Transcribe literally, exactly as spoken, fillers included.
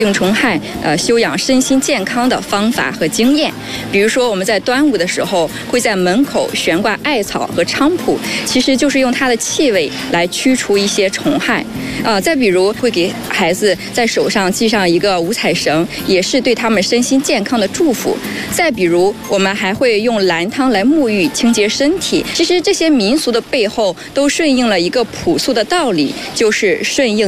病虫害呃修养身心健康的方法和经验。比如说我们在端午的时候会在门口悬挂艾草和菖蒲，其实就是用它的气味来驱除一些虫害。呃，再比如会给孩子在手上系上一个五彩绳，也是对他们身心健康的祝福。再比如我们还会用蓝汤来沐浴清洁身体。其实这些民俗的背后都顺应了一个朴素的道理，就是顺应